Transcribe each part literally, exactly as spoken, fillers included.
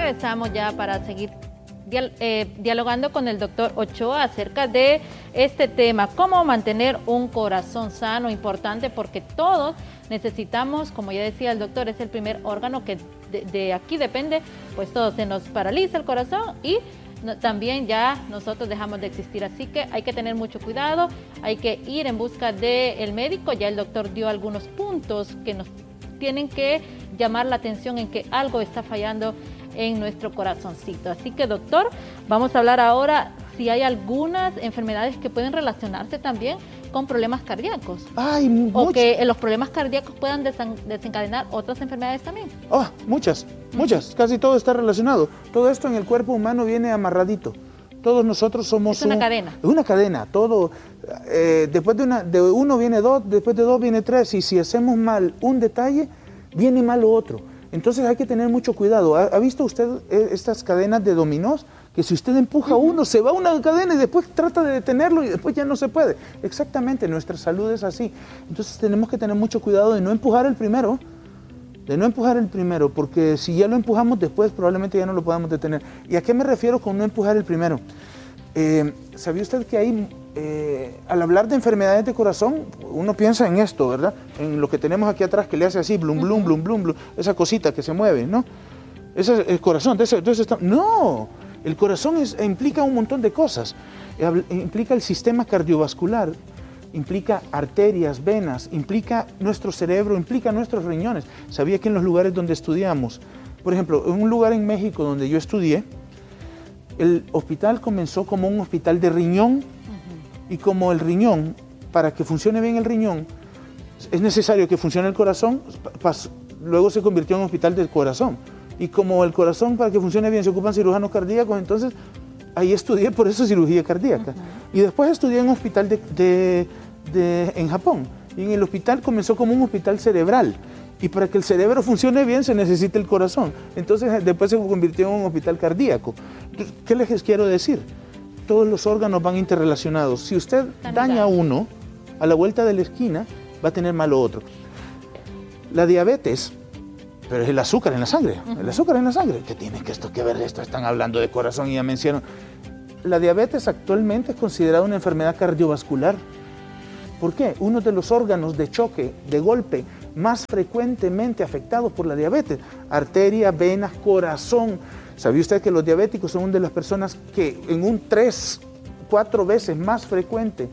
regresamos ya para seguir dial eh, dialogando con el doctor Ochoa acerca de este tema, cómo mantener un corazón sano, importante porque todos necesitamos, como ya decía el doctor, es el primer órgano que de, de aquí depende, pues todo se nos paraliza el corazón y no, también ya nosotros dejamos de existir, así que hay que tener mucho cuidado, hay que ir en busca del médico, ya el doctor dio algunos puntos que nos tienen que llamar la atención en que algo está fallando en nuestro corazoncito. Así que, doctor, vamos a hablar ahora si hay algunas enfermedades que pueden relacionarse también con problemas cardíacos. Ay, o mucho. Que los problemas cardíacos puedan desencadenar otras enfermedades también. Oh, muchas, muchas. Uh-huh. Casi todo está relacionado. Todo esto en el cuerpo humano viene amarradito. Todos nosotros somos... Es una un, cadena. Es una cadena. Todo, eh, después de, una, de uno viene dos, después de dos viene tres. Y si hacemos mal un detalle, viene mal lo otro. Entonces hay que tener mucho cuidado. ¿Ha, ha visto usted estas cadenas de dominós? Que si usted empuja uh-huh. uno, se va una cadena y después trata de detenerlo y después ya no se puede. Exactamente, nuestra salud es así. Entonces tenemos que tener mucho cuidado de no empujar el primero, de no empujar el primero, porque si ya lo empujamos después probablemente ya no lo podamos detener. ¿Y a qué me refiero con no empujar el primero? Eh, ¿Sabía usted que hay, eh, al hablar de enfermedades de corazón, uno piensa en esto, ¿verdad? En lo que tenemos aquí atrás que le hace así, blum, blum, blum, blum, blum, esa cosita que se mueve, ¿no? Ese es el corazón, entonces, entonces está... ¡No! El corazón es, implica un montón de cosas. Implica el sistema cardiovascular, implica arterias, venas, implica nuestro cerebro, implica nuestros riñones. ¿Sabía que en los lugares donde estudiamos, por ejemplo, en un lugar en México donde yo estudié, el hospital comenzó como un hospital de riñón uh-huh. y como el riñón, para que funcione bien el riñón, es necesario que funcione el corazón, luego se convirtió en un hospital del corazón. Y como el corazón, para que funcione bien, se ocupan cirujanos cardíacos, entonces ahí estudié por eso cirugía cardíaca. Uh-huh. Y después estudié en un hospital de, de, de, en Japón. Y en el hospital comenzó como un hospital cerebral. Y para que el cerebro funcione bien se necesita el corazón. Entonces después se convirtió en un hospital cardíaco. ¿Qué les quiero decir? Todos los órganos van interrelacionados. Si usted daña uno, a la vuelta de la esquina va a tener mal otro. La diabetes... Pero es el azúcar en la sangre, uh-huh. el azúcar en la sangre. ¿Qué tiene que esto que ver esto? Están hablando de corazón y ya mencionaron. La diabetes actualmente es considerada una enfermedad cardiovascular. ¿Por qué? Uno de los órganos de choque, de golpe, más frecuentemente afectados por la diabetes. Arteria, venas, corazón. ¿Sabía usted que los diabéticos son una de las personas que en un tres, cuatro veces más frecuente,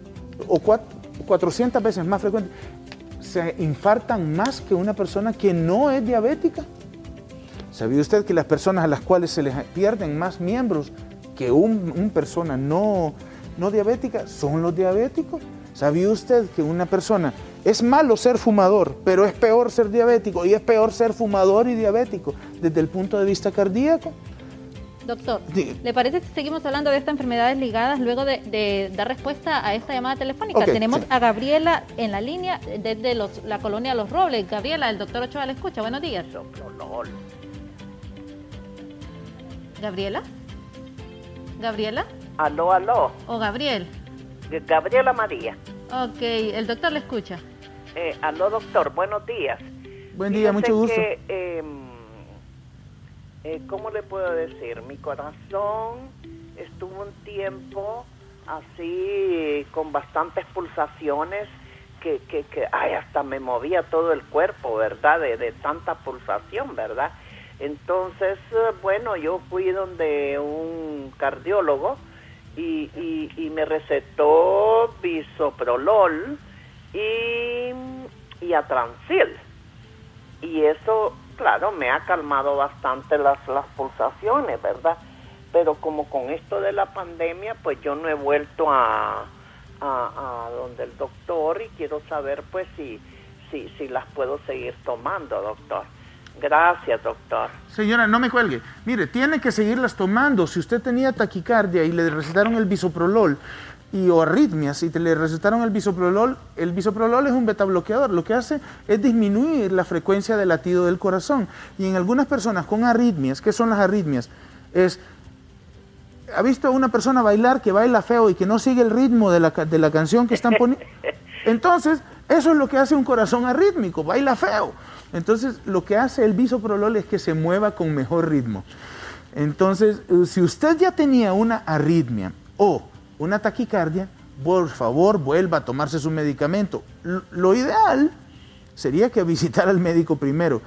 o cuatro, cuatrocientas veces más frecuente, se infartan más que una persona que no es diabética? ¿Sabía usted que las personas a las cuales se les pierden más miembros que un, una persona no, no diabética son los diabéticos? ¿Sabía usted que una persona, es malo ser fumador, pero es peor ser diabético y es peor ser fumador y diabético desde el punto de vista cardíaco? Doctor, ¿le parece si seguimos hablando de estas enfermedades ligadas luego de, de dar respuesta a esta llamada telefónica? Okay, Tenemos sí. a Gabriela en la línea desde los, la colonia Los Robles. Gabriela, el doctor Ochoa le escucha. Buenos días. ¿Gabriela? ¿Gabriela? Aló, aló. ¿O Gabriel? Gabriela María. Ok, el doctor le escucha. Eh, aló, doctor, buenos días. Buen día, Fíjate mucho gusto. Que, eh, Eh, ¿cómo le puedo decir? Mi corazón estuvo un tiempo así con bastantes pulsaciones que, que, que ay, hasta me movía todo el cuerpo, ¿verdad? De, de tanta pulsación, ¿verdad? Entonces, bueno, yo fui donde un cardiólogo y, y, y me recetó bisoprolol y, y Atransil. Y eso... Claro, me ha calmado bastante las, las pulsaciones, ¿verdad? Pero como con esto de la pandemia, pues yo no he vuelto a, a, a donde el doctor y quiero saber, pues, si, si, si las puedo seguir tomando, doctor. Gracias, doctor. Señora, no me cuelgue. Mire, tiene que seguirlas tomando. Si usted tenía taquicardia y le recetaron el bisoprolol, y o arritmias, y te le recetaron el bisoprolol, el bisoprolol es un betabloqueador, lo que hace es disminuir la frecuencia de latido del corazón, y en algunas personas con arritmias, ¿qué son las arritmias? Es, ¿ha visto a una persona bailar que baila feo y que no sigue el ritmo de la, de la canción que están poniendo? Entonces, eso es lo que hace un corazón arrítmico, baila feo. Entonces, lo que hace el bisoprolol es que se mueva con mejor ritmo. Entonces, si usted ya tenía una arritmia o una taquicardia, por favor, vuelva a tomarse su medicamento. Lo ideal sería que visitara al médico primero.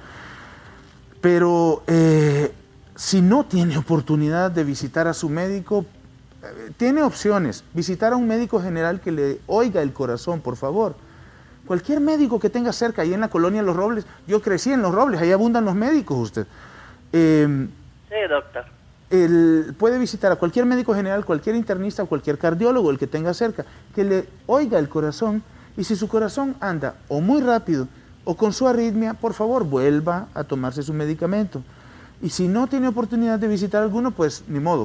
Pero eh, si no tiene oportunidad de visitar a su médico, eh, tiene opciones. Visitar a un médico general que le oiga el corazón, por favor. Cualquier médico que tenga cerca, ahí en la colonia Los Robles. Yo crecí en Los Robles, ahí abundan los médicos usted. Eh, sí, doctor. El, puede visitar a cualquier médico general, cualquier internista o cualquier cardiólogo, el que tenga cerca, que le oiga el corazón, y si su corazón anda o muy rápido o con su arritmia, por favor vuelva a tomarse su medicamento. Y si no tiene oportunidad de visitar alguno, pues ni modo,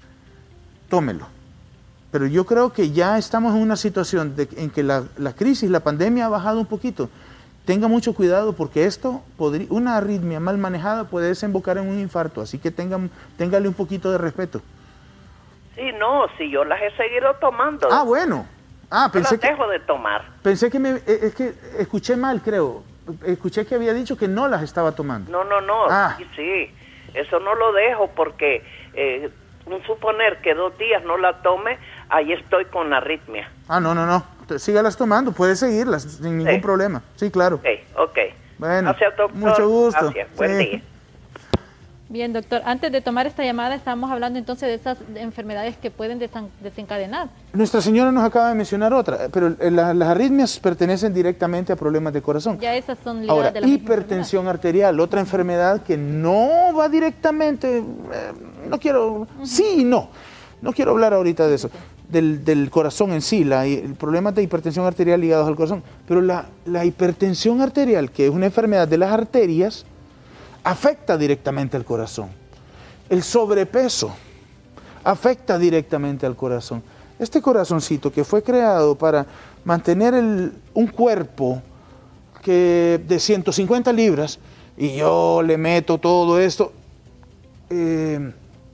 tómelo. Pero yo creo que ya estamos en una situación de, en que la, la crisis, la pandemia ha bajado un poquito. Tenga mucho cuidado porque esto, podría, una arritmia mal manejada puede desembocar en un infarto, así que tengan, téngale un poquito de respeto. Sí, no, si yo las he seguido tomando. Ah, bueno. Ah, pensé las dejo que, de tomar. Pensé que me, es que escuché mal, creo. Escuché que había dicho que no las estaba tomando. No, no, no, ah. sí, sí, eso no lo dejo porque, eh, un suponer que dos días no la tome, ahí estoy con arritmia. Ah, no, no, no. Sígalas tomando, puede seguirlas sin ningún sí. problema. Sí, claro. Ok, ok. Bueno, gracias, doctor. mucho gusto. Gracias, buen sí. día. Bien, doctor, antes de tomar esta llamada estamos hablando entonces de esas enfermedades que pueden desencadenar. Nuestra señora nos acaba de mencionar otra, pero la, las arritmias pertenecen directamente a problemas de corazón. Ya esas son ligadas Ahora, de la hipertensión arterial, otra enfermedad que no va directamente, eh, no quiero, uh-huh. sí y no, no quiero hablar ahorita de eso, okay. del, del corazón en sí, la, el problema de hipertensión arterial ligados al corazón, pero la, la hipertensión arterial, que es una enfermedad de las arterias, afecta directamente al corazón. El sobrepeso afecta directamente al corazón. Este corazoncito que fue creado para mantener el, un cuerpo que de ciento cincuenta libras, y yo le meto todo esto, eh,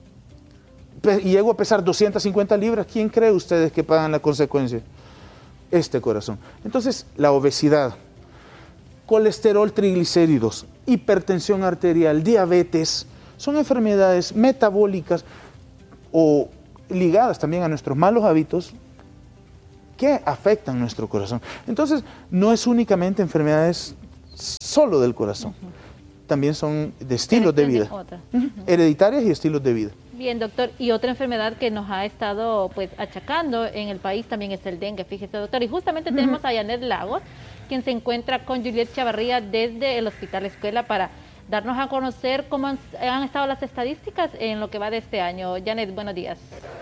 y llego a pesar doscientas cincuenta libras, ¿quién cree ustedes que pagan la consecuencia? Este corazón. Entonces, la obesidad, colesterol, triglicéridos, hipertensión arterial, diabetes, son enfermedades metabólicas o ligadas también a nuestros malos hábitos que afectan nuestro corazón. Entonces, no es únicamente enfermedades solo del corazón, uh-huh. también son de estilos de vida, uh-huh. hereditarias y estilos de vida. Bien, doctor, y otra enfermedad que nos ha estado pues achacando en el país también es el dengue, fíjese, doctor, y justamente uh-huh. tenemos a Janet Lagos, quien se encuentra con Juliet Chavarría desde el Hospital Escuela para darnos a conocer cómo han, han estado las estadísticas en lo que va de este año. Janet, buenos días.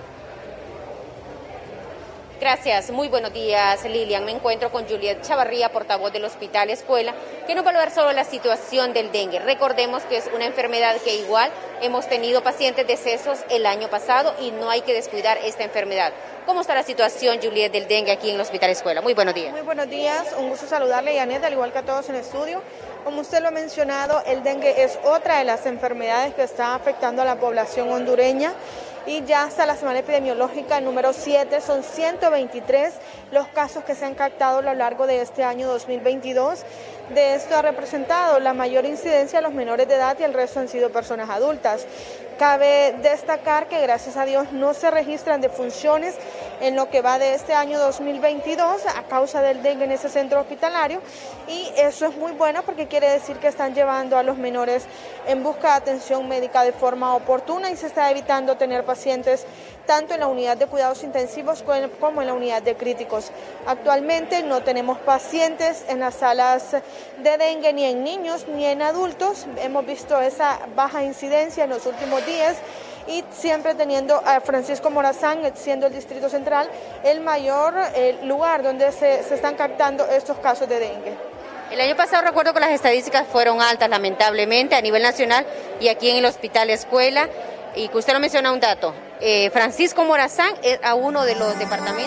Gracias, muy buenos días, Lilian. Me encuentro con Juliet Chavarría, portavoz del Hospital Escuela, que nos va a hablar sobre la situación del dengue. Recordemos que es una enfermedad que igual hemos tenido pacientes decesos el año pasado y no hay que descuidar esta enfermedad. ¿Cómo está la situación, Juliet, del dengue aquí en el Hospital Escuela? Muy buenos días. Muy buenos días, un gusto saludarle, Janet, al igual que a todos en el estudio. Como usted lo ha mencionado, el dengue es otra de las enfermedades que está afectando a la población hondureña. Y ya hasta la semana epidemiológica número siete, son ciento veintitrés los casos que se han captado a lo largo de este año dos mil veintidós. De esto ha representado la mayor incidencia a los menores de edad y el resto han sido personas adultas. Cabe destacar que gracias a Dios no se registran defunciones en lo que va de este año dos mil veintidós a causa del dengue en ese centro hospitalario, y eso es muy bueno porque quiere decir que están llevando a los menores en busca de atención médica de forma oportuna y se está evitando tener pacientes tanto en la unidad de cuidados intensivos como en la unidad de críticos. Actualmente no tenemos pacientes en las salas de dengue ni en niños ni en adultos. Hemos visto esa baja incidencia en los últimos días y siempre teniendo a Francisco Morazán, siendo el Distrito Central, el mayor eh, lugar donde se, se están captando estos casos de dengue. El año pasado recuerdo que las estadísticas fueron altas, lamentablemente, a nivel nacional y aquí en el Hospital Escuela, y que usted lo menciona un dato, eh, Francisco Morazán era uno de los departamentos